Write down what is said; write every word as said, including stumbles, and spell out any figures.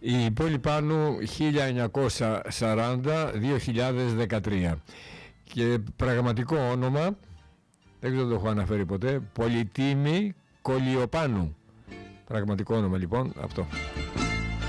Η πόλη Πάνου χίλια εννιακόσια σαράντα με δύο χιλιάδες δεκατρία. Και πραγματικό όνομα, δεν ξέρω το έχω αναφέρει ποτέ, Πολυτίμη Κολιοπάνου. Πραγματικό όνομα λοιπόν αυτό.